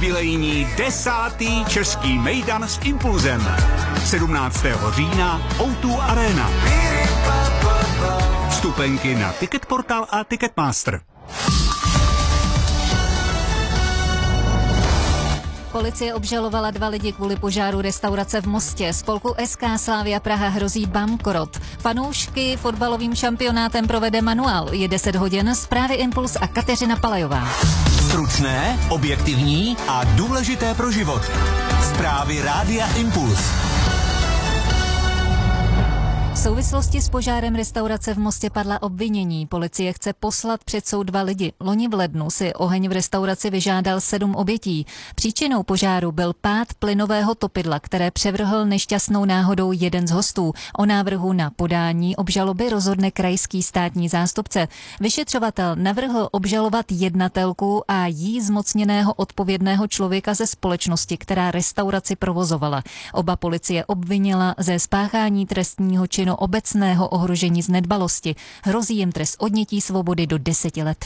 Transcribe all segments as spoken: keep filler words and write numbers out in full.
Jubilejní desátý český mejdan s Impulzem. sedmnáctého října ó dva Arena. Vstupenky na Ticketportal a Ticketmaster. Policie obžalovala dva lidi kvůli požáru restaurace v Mostě. Spolku es ká Slavia Praha hrozí bankrot. Fanoušky fotbalovým šampionátem provede manuál. Je deset hodin, zprávy Impuls a Kateřina Palajová. Stručné, objektivní a důležité pro život. Zprávy Rádia Impuls. V souvislosti s požárem restaurace v Mostě padla obvinění. Policie chce poslat před soud dva lidi. Loni v lednu si oheň v restauraci vyžádal sedm obětí. Příčinou požáru byl pád plynového topidla, které převrhl nešťastnou náhodou jeden z hostů. O návrhu na podání obžaloby rozhodne krajský státní zástupce. Vyšetřovatel navrhl obžalovat jednatelku a jí zmocněného odpovědného člověka ze společnosti, která restauraci provozovala. Oba policie obvinila ze spáchání trestního činu obecného ohrožení z nedbalosti. Hrozí jim trest odnětí svobody do deseti let.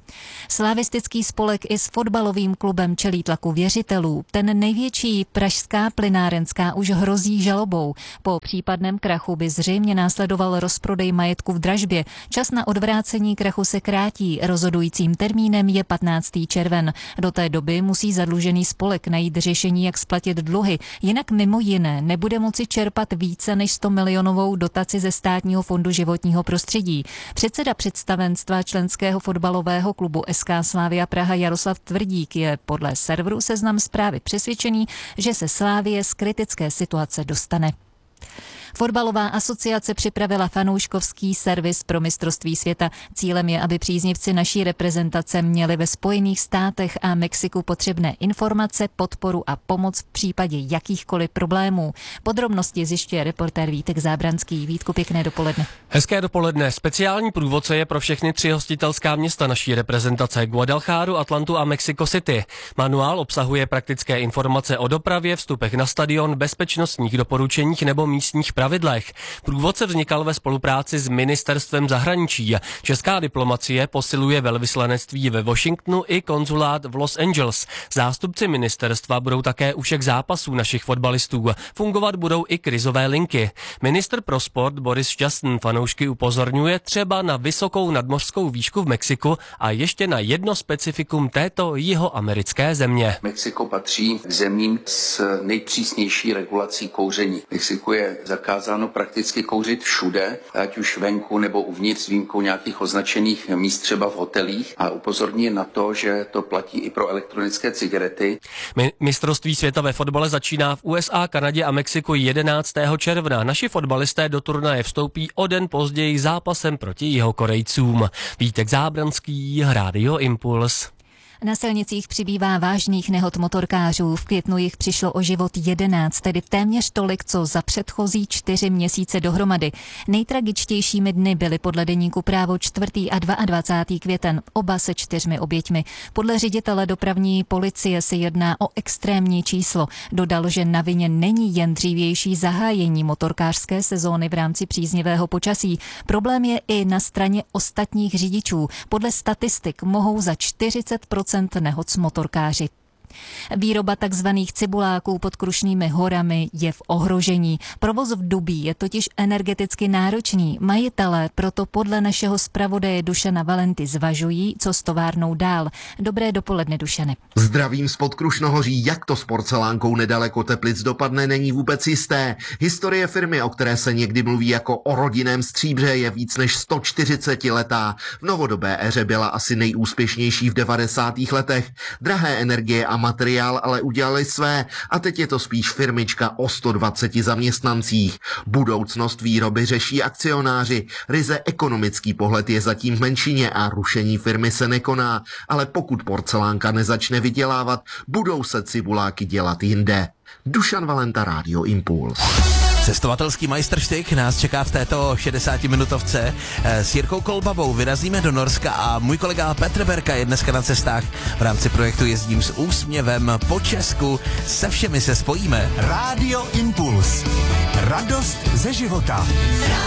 Slavistický spolek i s fotbalovým klubem čelí tlaku věřitelů. Ten největší, pražská plynárenská, už hrozí žalobou. Po případném krachu by zřejmě následoval rozprodej majetku v dražbě. Čas na odvrácení krachu se krátí. Rozhodujícím termínem je patnáctého června. Do té doby musí zadlužený spolek najít řešení, jak splatit dluhy. Jinak mimo jiné nebude moci čerpat více než sto milionovou dotaci ze Státního fondu životního prostředí. Předseda představenstva členského fotbalového klubu es ká Slavia Praha Jaroslav Tvrdík je podle serveru Seznam Zprávy přesvědčený, že se Slavie z kritické situace dostane. Fotbalová asociace připravila fanouškovský servis pro mistrovství světa. Cílem je, aby příznivci naší reprezentace měli ve Spojených státech a Mexiku potřebné informace, podporu a pomoc v případě jakýchkoliv problémů. Podrobnosti zjišťuje reportér Vítek Zábranský. Vítku, pěkné dopoledne. Hezké dopoledne. Speciální průvodce je pro všechny tři hostitelská města naší reprezentace: Guadaljáru, Atlantu a Mexico City. Manuál obsahuje praktické informace o dopravě, vstupech na stadion, bezpečnostních doporučeních nebo místních pravidlech. Průvodce vznikal ve spolupráci s Ministerstvem zahraničí. Česká diplomacie posiluje velvyslanectví ve Washingtonu i konzulát v Los Angeles. Zástupci ministerstva budou také u všech zápasů našich fotbalistů. Fungovat budou i krizové linky. Ministr pro sport Boris Šťastný fanoušky upozorňuje třeba na vysokou nadmořskou výšku v Mexiku a ještě na jedno specifikum této jihoamerické země. Mexiko patří k zemím s nejpřísnější regulací kouření. V Mexiku je zakázáno prakticky kouřit všude, ať už venku nebo uvnitř, s výjimkou nějakých označených míst třeba v hotelích, a upozorní na to, že to platí i pro elektronické cigarety. Mi- mistrovství světa ve fotbale začíná v U S A, Kanadě a Mexiku jedenáctého června. Naši fotbalisté do turnaje vstoupí o den později zápasem proti Jihokorejcům. Vítek Zábranský, Rádio Impuls. Na silnicích přibývá vážných nehod motorkářů. V květnu jich přišlo o život jedenáct, tedy téměř tolik, co za předchozí čtyři měsíce dohromady. Nejtragičtějšími dny byly podle deníku Právo čtvrtý a dvacátý druhý květen, oba se čtyřmi oběťmi. Podle ředitele dopravní policie se jedná o extrémní číslo. Dodal, že na vině není jen dřívější zahájení motorkářské sezóny v rámci příznivého počasí. Problém je i na straně ostatních řidičů. Podle statistik mohou za čtyřicet procent nehod s motorkáři. Výroba takzvaných cibuláků pod Krušnými horami je v ohrožení. Provoz v Dubí je totiž energeticky náročný. Majitelé proto podle našeho zpravodaje Dušana Valenty zvažují, co s továrnou dál. Dobré dopoledne, Dušane. Zdravím spod Krušnohoří. Jak to s porcelánkou nedaleko Teplic dopadne, není vůbec jisté. Historie firmy, o které se někdy mluví jako o rodinném stříbře, je víc než sto čtyřicet letá. V novodobé éře byla asi nejúspěšnější v devadesátých letech. Drahé energie a materiál ale udělali své a teď je to spíš firmička o sto dvaceti zaměstnancích. Budoucnost výroby řeší akcionáři. Ryze ekonomický pohled je zatím v menšině a rušení firmy se nekoná, ale pokud porcelánka nezačne vydělávat, budou se cibuláky dělat jinde. Dušan Valenta, Rádio Impuls. Cestovatelský majstrštyk nás čeká v této šedesátiminutovce. S Jirkou Kolbabou vyrazíme do Norska a můj kolega Petr Berka je dneska na cestách. V rámci projektu Jezdím s úsměvem po Česku. Se všemi se spojíme. Rádio Impuls. Radost ze života.